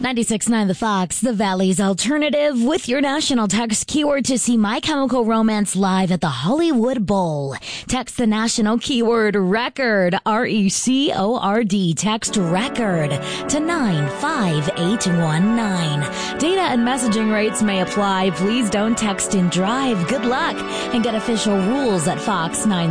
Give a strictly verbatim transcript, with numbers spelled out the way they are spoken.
ninety-six point nine The Fox, the Valley's alternative, with your national text keyword to see My Chemical Romance live at the Hollywood Bowl. Text the national keyword record, R E C O R D, text record to nine five eight one nine. Data and messaging rates may apply. Please don't text and drive. Good luck, and get official rules at fox nine